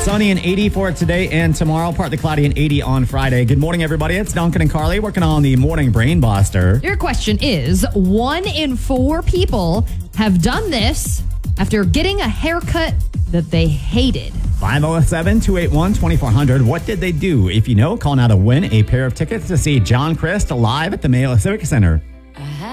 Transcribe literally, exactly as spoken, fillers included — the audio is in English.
Sunny and eighty for today and tomorrow. Partly cloudy and eighty on Friday. Good morning, everybody. It's Duncan and Carly working on the morning brain buster. Your question is, one in four people have done this after getting a haircut that they hated. five oh seven, two eight one, two four zero zero. What did they do? If you know, call now to win a pair of tickets to see John Christ live at the Mayo Civic Center.